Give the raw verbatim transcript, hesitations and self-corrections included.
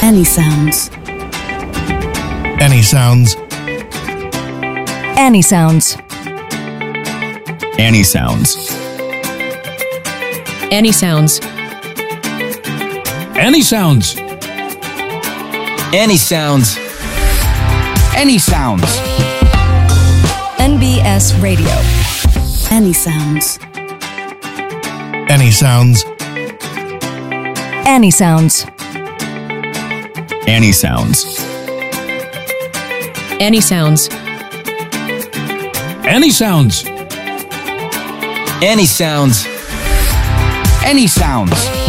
Any sounds. Any sounds. Any sounds. Any sounds. Any sounds. Any sounds. Any sounds. Any sounds. N B S Radio. Any sounds. Any sounds. Any sounds. Any sounds. Any sounds. Any sounds. Any sounds. Any sounds.